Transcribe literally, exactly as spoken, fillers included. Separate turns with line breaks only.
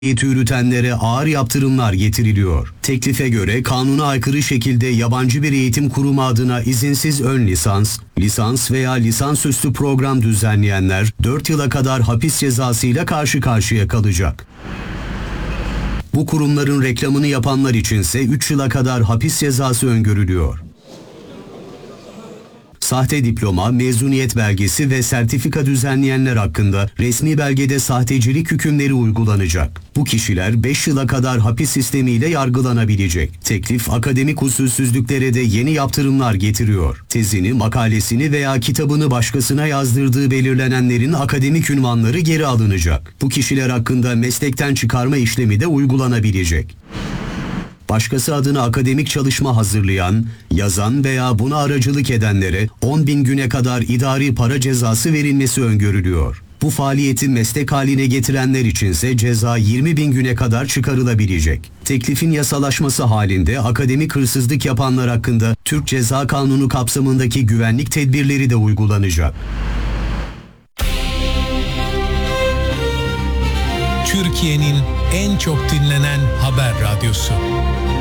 faaliyeti yürütenlere ağır yaptırımlar getiriliyor. Teklife göre kanuna aykırı şekilde yabancı bir eğitim kurumu adına izinsiz ön lisans, lisans veya lisansüstü program düzenleyenler dört yıla kadar hapis cezasıyla karşı karşıya kalacak. Bu kurumların reklamını yapanlar içinse üç yıla kadar hapis cezası öngörülüyor. Sahte diploma, mezuniyet belgesi ve sertifika düzenleyenler hakkında resmi belgede sahtecilik hükümleri uygulanacak. Bu kişiler beş yıla kadar hapis sistemiyle yargılanabilecek. Teklif akademik usulsüzlüklere de yeni yaptırımlar getiriyor. Tezini, makalesini veya kitabını başkasına yazdırdığı belirlenenlerin akademik ünvanları geri alınacak. Bu kişiler hakkında meslekten çıkarma işlemi de uygulanabilecek. Başkası adına akademik çalışma hazırlayan, yazan veya buna aracılık edenlere on bin güne kadar idari para cezası verilmesi öngörülüyor. Bu faaliyeti meslek haline getirenler içinse ceza yirmi bin güne kadar çıkarılabilecek. Teklifin yasalaşması halinde akademik hırsızlık yapanlar hakkında Türk Ceza Kanunu kapsamındaki güvenlik tedbirleri de uygulanacak.
Türkiye'nin en çok dinlenen haber radyosu.